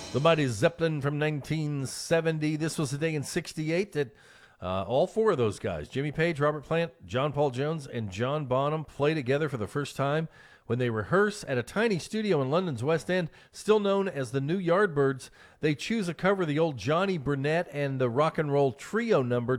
The Mighty Zeppelin from 1970. This was the day in 68 that all four of those guys, Jimmy Page, Robert Plant, John Paul Jones, and John Bonham, play together for the first time when they rehearse at a tiny studio in London's West End, still known as the New Yardbirds. They choose a cover of the old Johnny Burnett and the rock and roll trio number